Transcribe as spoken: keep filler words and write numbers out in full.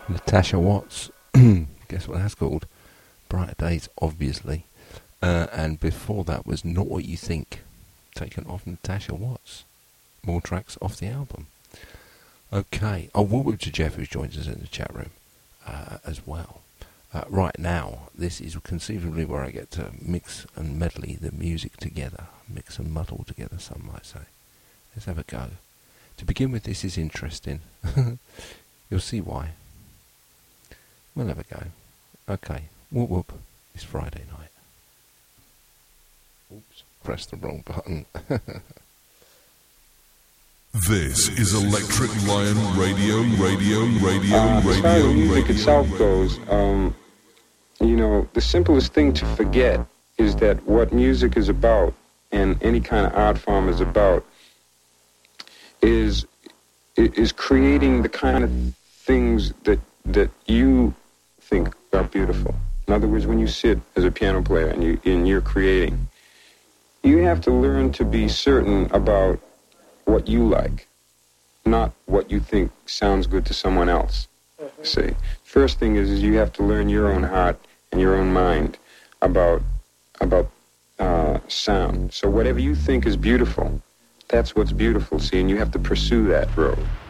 Natasha Watts. Guess what that's called? Brighter Days, obviously. Uh, and before that was Not What You Think, taken off Natasha Watts. More tracks off the album. Okay. Oh, welcome to Jeff, who's joined us in the chat room uh, as well. Uh, right now, this is conceivably where I get to mix and medley the music together. Mix and muddle together, some might say. Let's have a go. To begin with, this is interesting. You'll see why. We'll have a go. Okay. Whoop whoop. It's Friday night. Oops. Pressed the wrong button. This is Electric Lion Radio, Radio, Radio, uh, Radio, as far as the music Radio. itself goes, um, you know, the simplest thing to forget is that what music is about, and any kind of art form is about, is is creating the kind of things that that you think are beautiful. In other words, when you sit as a piano player and you and you're creating, you have to learn to be certain about what you like, not what you think sounds good to someone else. Mm-hmm. See, first thing is, is you have to learn your own heart and your own mind about about uh, sound. So whatever you think is beautiful, that's what's beautiful. See, and you have to pursue that road.